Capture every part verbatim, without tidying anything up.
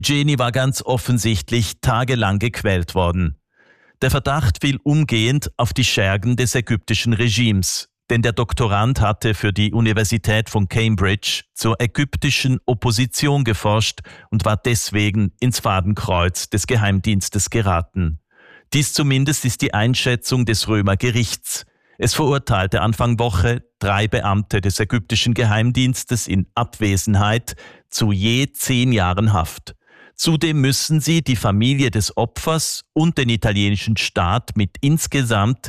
Genie war ganz offensichtlich tagelang gequält worden. Der Verdacht fiel umgehend auf die Schergen des ägyptischen Regimes, denn der Doktorand hatte für die Universität von Cambridge zur ägyptischen Opposition geforscht und war deswegen ins Fadenkreuz des Geheimdienstes geraten. Dies zumindest ist die Einschätzung des Römergerichts. Es verurteilte Anfang Woche drei Beamte des ägyptischen Geheimdienstes in Abwesenheit zu je zehn Jahren Haft. Zudem müssen sie die Familie des Opfers und den italienischen Staat mit insgesamt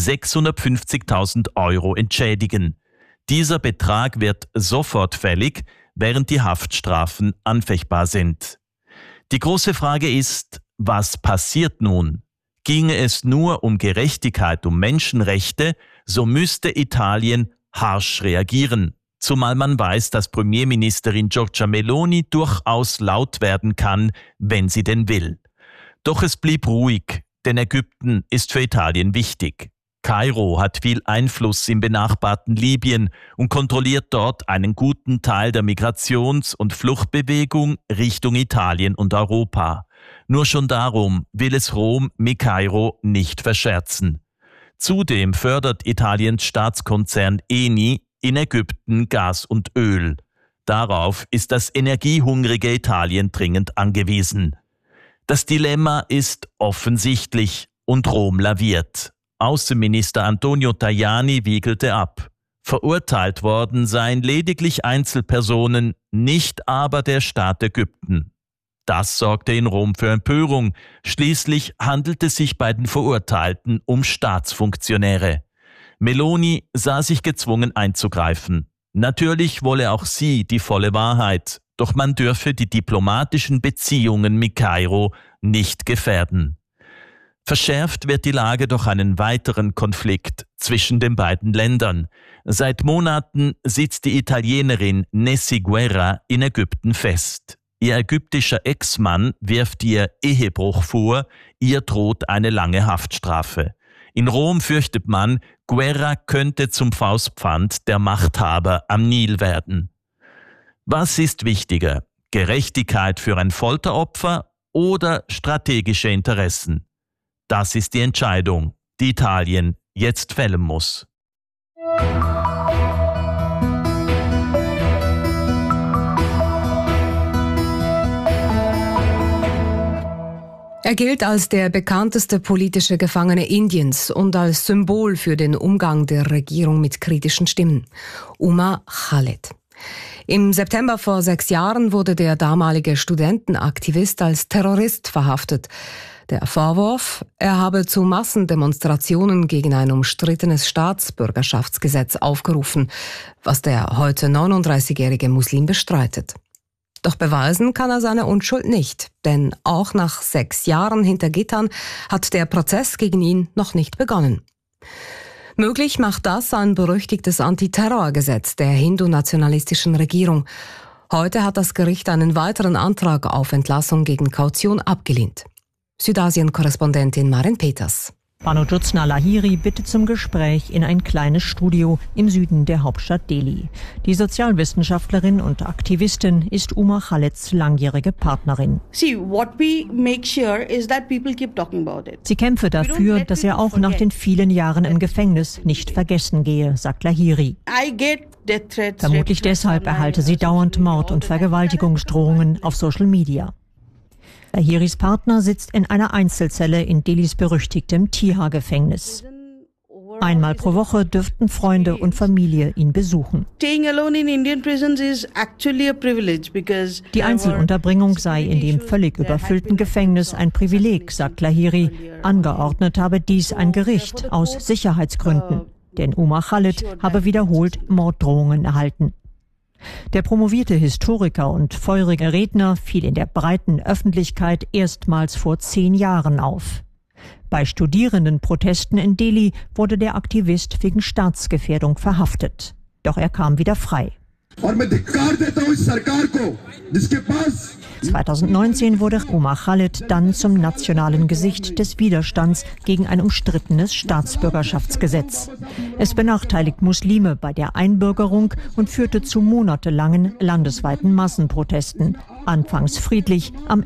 sechshundertfünfzigtausend Euro entschädigen. Dieser Betrag wird sofort fällig, während die Haftstrafen anfechtbar sind. Die große Frage ist, was passiert nun? Ginge es nur um Gerechtigkeit, um Menschenrechte, so müsste Italien harsch reagieren. Zumal man weiß, dass Premierministerin Giorgia Meloni durchaus laut werden kann, wenn sie denn will. Doch es blieb ruhig, denn Ägypten ist für Italien wichtig. Kairo hat viel Einfluss im benachbarten Libyen und kontrolliert dort einen guten Teil der Migrations- und Fluchtbewegung Richtung Italien und Europa. Nur schon darum will es Rom mit Kairo nicht verscherzen. Zudem fördert Italiens Staatskonzern Eni in Ägypten Gas und Öl. Darauf ist das energiehungrige Italien dringend angewiesen. Das Dilemma ist offensichtlich und Rom laviert. Außenminister Antonio Tajani wiegelte ab. Verurteilt worden seien lediglich Einzelpersonen, nicht aber der Staat Ägypten. Das sorgte in Rom für Empörung. Schließlich handelt es sich bei den Verurteilten um Staatsfunktionäre. Meloni sah sich gezwungen einzugreifen. Natürlich wolle auch sie die volle Wahrheit, doch man dürfe die diplomatischen Beziehungen mit Kairo nicht gefährden. Verschärft wird die Lage durch einen weiteren Konflikt zwischen den beiden Ländern. Seit Monaten sitzt die Italienerin Nessy Guerra in Ägypten fest. Ihr ägyptischer Ex-Mann wirft ihr Ehebruch vor, ihr droht eine lange Haftstrafe. In Rom fürchtet man, Guerra könnte zum Faustpfand der Machthaber am Nil werden. Was ist wichtiger? Gerechtigkeit für ein Folteropfer oder strategische Interessen? Das ist die Entscheidung, die Italien jetzt fällen muss. Er gilt als der bekannteste politische Gefangene Indiens und als Symbol für den Umgang der Regierung mit kritischen Stimmen. Umar Khaled. Im September vor sechs Jahren wurde der damalige Studentenaktivist als Terrorist verhaftet. Der Vorwurf, er habe zu Massendemonstrationen gegen ein umstrittenes Staatsbürgerschaftsgesetz aufgerufen, was der heute neununddreißigjährige Muslim bestreitet. Doch beweisen kann er seine Unschuld nicht, denn auch nach sechs Jahren hinter Gittern hat der Prozess gegen ihn noch nicht begonnen. Möglich macht das ein berüchtigtes Antiterrorgesetz der hindu-nationalistischen Regierung. Heute hat das Gericht einen weiteren Antrag auf Entlassung gegen Kaution abgelehnt. Südasien-Korrespondentin Maren Peters. Bano Jyotsna Lahiri bittet zum Gespräch in ein kleines Studio im Süden der Hauptstadt Delhi. Die Sozialwissenschaftlerin und Aktivistin ist Umar Khaleds langjährige Partnerin. Sie kämpfe dafür, dass er auch nach den vielen Jahren im Gefängnis nicht vergessen gehe, sagt Lahiri. Vermutlich deshalb erhalte sie dauernd Mord- und Vergewaltigungsdrohungen auf Social Media. Lahiris Partner sitzt in einer Einzelzelle in Delhis berüchtigtem Tiha-Gefängnis. Einmal pro Woche dürften Freunde und Familie ihn besuchen. Die Einzelunterbringung sei in dem völlig überfüllten Gefängnis ein Privileg, sagt Lahiri. Angeordnet habe dies ein Gericht aus Sicherheitsgründen. Denn Umar Khaled habe wiederholt Morddrohungen erhalten. Der promovierte Historiker und feurige Redner fiel in der breiten Öffentlichkeit erstmals vor zehn Jahren auf. Bei Studierendenprotesten in Delhi wurde der Aktivist wegen Staatsgefährdung verhaftet. Doch er kam wieder frei. zweitausendneunzehn wurde Omar Khaled dann zum nationalen Gesicht des Widerstands gegen ein umstrittenes Staatsbürgerschaftsgesetz. Es benachteiligt Muslime bei der Einbürgerung und führte zu monatelangen landesweiten Massenprotesten. Anfangs friedlich, am